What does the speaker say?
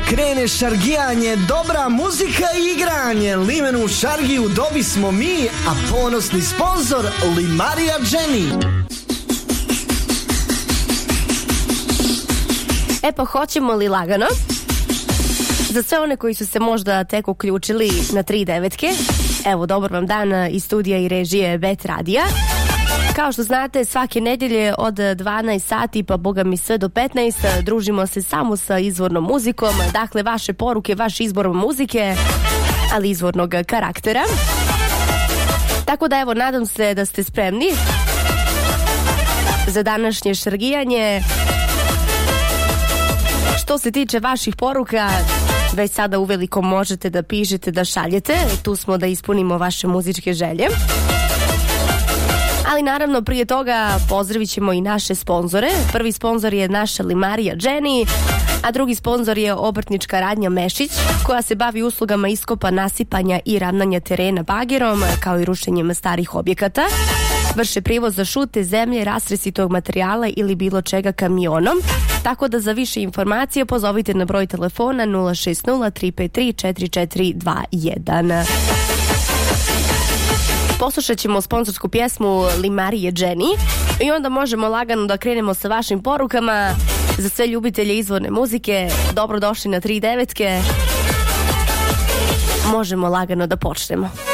krene šargijanje, dobra muzika i igranje. Limenu šargiju dobi smo mi, a ponosni sponsor Limarija Jenny. E pa hoćemo li lagano? Za sve one koji su se možda tek uključili na 3 evo dobar vam dan iz studija i režije Bet Radija. Kao što znate, svake nedjelje od 12 sati pa boga mi sve do 15 družimo se samo sa izvornom muzikom, dakle vaše poruke, vaš izbor muzike, ali izvornog karaktera. Tako da evo, nadam se da ste spremni za današnje šargijanje. Što se tiče vaših poruka, već sada uveliko možete da pišete, da šaljete. Tu smo da ispunimo vaše muzičke želje. Ali naravno prije toga pozdravit ćemo i naše sponzore. Prvi sponzor je naša Limarija Jenny, a drugi sponzor je obrtnička radnja Mešić, koja se bavi uslugama iskopa, nasipanja i ravnanja terena bagerom, kao i rušenjem starih objekata. Vrše prijevoz za šute, zemlje, rastresitog materijala ili bilo čega kamionom. Tako da za više informacije pozovite na broj telefona 060 353 4421. Poslušat ćemo sponsorsku pjesmu Limarije Jenny i onda možemo lagano da krenemo sa vašim porukama. Za sve ljubitelje izvorne muzike, dobrodošli na 3 možemo lagano da počnemo.